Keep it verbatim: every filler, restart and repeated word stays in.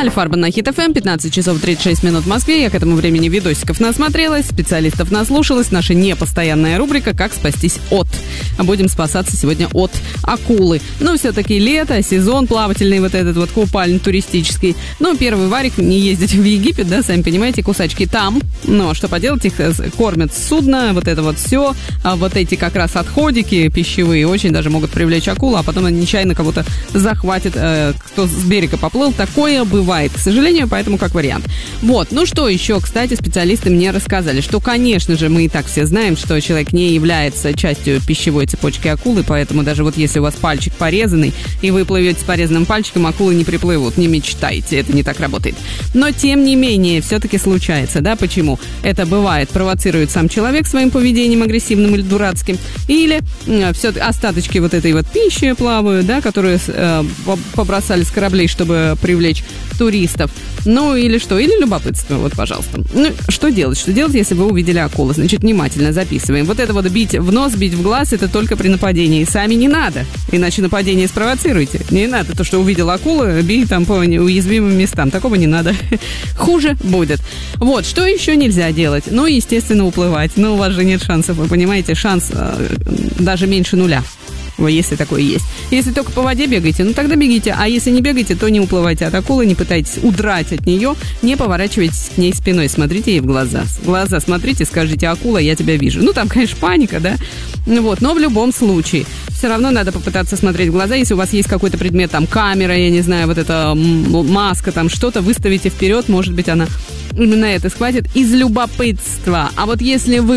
Альфа-Арбан на Хит эф эм, пятнадцать часов тридцать шесть минут в Москве. Я к этому времени видосиков насмотрелась, специалистов наслушалась. Наша непостоянная рубрика «Как спастись от». Будем спасаться сегодня от акулы. Но все-таки лето, сезон плавательный, вот этот вот купальный, туристический. Ну, первый варик, не ездить в Египет, да, сами понимаете, кусачки там. Но что поделать, их кормят с судна, вот это вот все. А вот эти как раз отходики пищевые очень даже могут привлечь акулу, а потом они нечаянно кого-то захватят, э, кто с берега поплыл. Такое бывает, к сожалению, поэтому как вариант. Вот, ну что еще, кстати, специалисты мне рассказали, что, конечно же, мы и так все знаем, что человек не является частью пищевой цепочки акулы, поэтому даже вот если у вас пальчик порезанный, и вы плывете с порезанным пальчиком, акулы не приплывут, не мечтайте, это не так работает. Но, тем не менее, все-таки случается, да, почему? Это бывает, провоцирует сам человек своим поведением агрессивным или дурацким, или э, все остаточки вот этой вот пищи плавают, да, которые э, побросали с кораблей, чтобы привлечь туристов. Ну, или что? Или любопытство, вот, пожалуйста. Ну, что делать? Что делать, если вы увидели акулу? Значит, внимательно записываем. Вот это вот бить в нос, бить в глаз, это только при нападении. Сами не надо, иначе нападение спровоцируете. Не надо то, что увидел акулу, бей там по уязвимым местам. Такого не надо. Хуже будет. Вот, что еще нельзя делать? Ну, естественно, уплывать. Но у вас же нет шансов, вы понимаете, шанс э, даже меньше нуля. Если такое есть. Если только по воде бегаете, ну тогда бегите. А если не бегаете, то не уплывайте от акулы, не пытайтесь удрать от нее, не поворачивайтесь к ней спиной, смотрите ей в глаза. В глаза смотрите, скажите: акула, я тебя вижу. Ну там, конечно, паника, да? Вот, но в любом случае все равно надо попытаться смотреть в глаза. Если у вас есть какой-то предмет, там камера, я не знаю, вот эта маска, там что-то, выставите вперед, может быть, она именно это схватит из любопытства. А вот если вы